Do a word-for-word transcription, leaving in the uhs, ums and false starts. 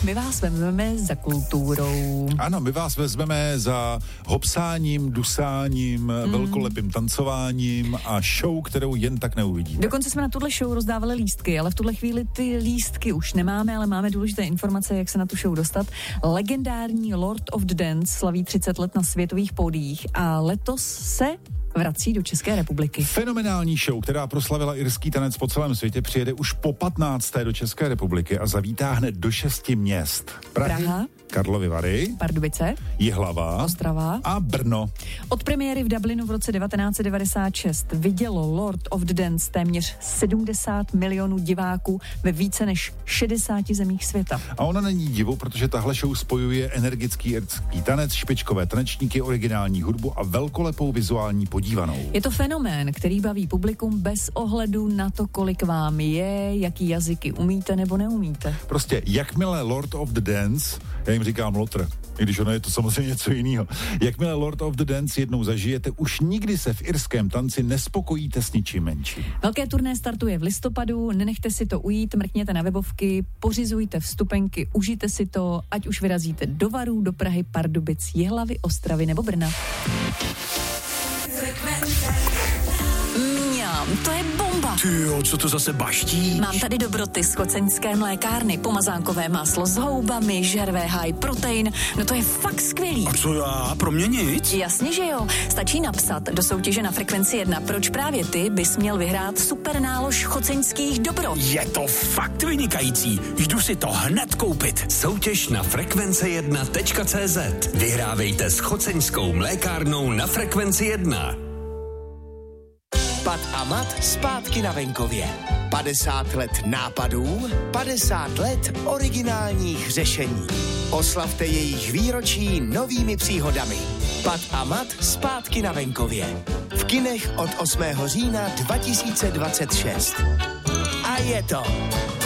my vás vezmeme za kulturou. Ano, my vás vezmeme za hopsáním, dusáním, mm. velkolepým tancováním a show, kterou jen tak neuvidíte. Dokonce jsme na tuhle show rozdávali lístky, ale v tuhle chvíli ty lístky už nemáme, ale máme důležité informace, jak se na tu show dostat. Legendární Lord of the Dance slaví třicet let na světových pódiích a letos se vrací do České republiky. Fenomenální show, která proslavila irský tanec po celém světě, přijede už po patnácté do České republiky a zavítá hned do šesti měst. Prahy, Praha, Karlovy Vary, Pardubice, Jihlava, Ostrava a Brno. Od premiéry v Dublinu v roce devatenáct set devadesát šest vidělo Lord of the Dance téměř sedmdesát milionů diváků ve více než šedesáti zemích světa. A ona není divu, protože tahle show spojuje energický irský tanec, špičkové tanečníky, originální hudbu a velkolepou vizuální podívanou. Je to fenomén, který baví publikum bez ohledu na to, kolik vám je, jaký jazyky umíte nebo neumíte. Prostě jakmile Lord of the Dance, já jim říkám Lotr, i když ono je to samozřejmě něco jiného. Jakmile Lord of the Dance jednou zažijete, už nikdy se v irském tanci nespokojíte s ničím menším. Velké turné startuje v listopadu, nenechte si to ujít, mrkněte na webovky, pořizujte vstupenky, užijte si to, ať už vyrazíte do Varů, do Prahy, Pardubic, Jihlavy, Ostravy nebo Brna. Mňam, to je bomba. Tyjo, co to zase baští? Mám tady dobroty z choceňské mlékárny, pomazánkové máslo s houbami, žervé high protein, no to je fakt skvělý. A co já? Pro mě nic? Jasně, že jo. Stačí napsat do soutěže na Frekvenci jedna, proč právě ty bys měl vyhrát super nálož choceňských dobrot. Je to fakt vynikající. Jdu si to hned koupit. Soutěž na frekvence jedna tečka cé zet. Vyhrávejte s choceňskou mlékárnou na Frekvenci jedna. Pat a Mat zpátky na venkově. padesát let nápadů, padesát let originálních řešení. Oslavte jejich výročí novými příhodami. Pat a Mat zpátky na venkově. V kinech od osmého října dva tisíce dvacet šest. A je to